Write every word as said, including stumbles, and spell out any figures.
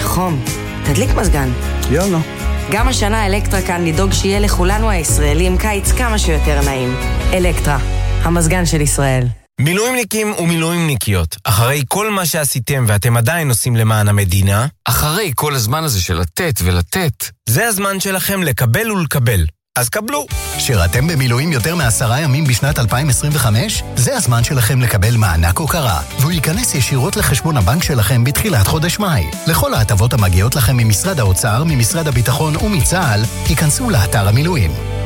חום. תדליק מזגן. יאללה. גם השנה אלקטרה כאן לדאוג שיהיה לכולנו הישראלים קיץ כמה שיותר נעים. אלקטרה, המזגן של ישראל. מילואימניקים ומילואימניקיות, אחרי כל מה שעשיתם ואתם עדיין עושים למען המדינה, אחרי כל הזמן הזה של לתת ולתת, זה הזמן שלכם לקבל ולקבל. אז קבלו. שירתם במילואים יותר מעשרה ימים בשנת אלפיים עשרים וחמש? זה הזמן שלכם לקבל מענק הוקרה, והוא ייכנס ישירות לחשבון הבנק שלכם בתחילת חודש מאי. לכל ההטבות המגיעות לכם ממשרד האוצר, ממשרד הביטחון ומצה"ל, ייכנסו לאתר המילואים.